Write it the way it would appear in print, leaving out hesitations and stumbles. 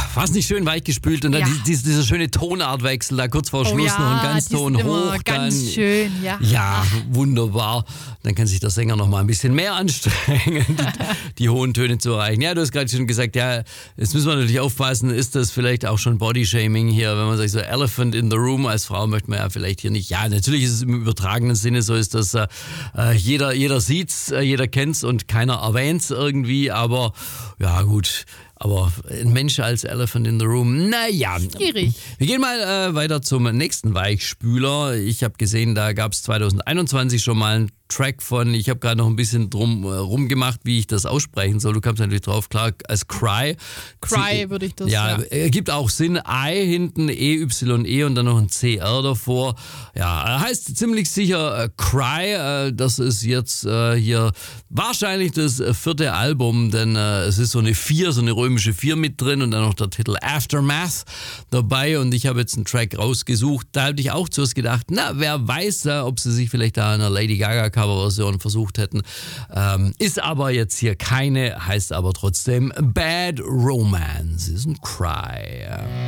Fast nicht schön weichgespült und dann dieser schöne Tonartwechsel, da kurz vor Schluss noch ein Ganzton hoch. Ganz schön, Ja, wunderbar. Dann kann sich der Sänger noch mal ein bisschen mehr anstrengen, die hohen Töne zu erreichen. Ja, du hast gerade schon gesagt, ja, jetzt müssen wir natürlich aufpassen, ist das vielleicht auch schon Bodyshaming hier, wenn man sagt, so Elephant in the Room, als Frau möchte man ja vielleicht hier nicht. Ja, natürlich ist es im übertragenen Sinne so, ist das jeder sieht's, jeder kennt's und keiner erwähnt's irgendwie, aber ja gut. Aber ein Mensch als Elephant in the Room, naja. Schwierig. Wir gehen mal weiter zum nächsten Weichspüler. Ich habe gesehen, da gab es 2021 schon mal einen Track von, ich habe gerade noch ein bisschen drum rumgemacht, wie ich das aussprechen soll. Du kamst natürlich drauf, klar, als Cry. Cry würde ich das sagen. Ja, gibt auch Sinn. I hinten, EYE und dann noch ein CR davor. Ja, heißt ziemlich sicher Cry. Das ist jetzt hier wahrscheinlich das 4. Album, denn es ist so eine 4, so eine römische 4 mit drin und dann noch der Titel Aftermath dabei und ich habe jetzt einen Track rausgesucht. Da habe ich auch zuerst gedacht, na, wer weiß, ob sie sich vielleicht da in einer Lady Gaga Coverversion versucht hätten. Ist aber jetzt hier keine, heißt aber trotzdem Bad Romance. Ist ein Cry.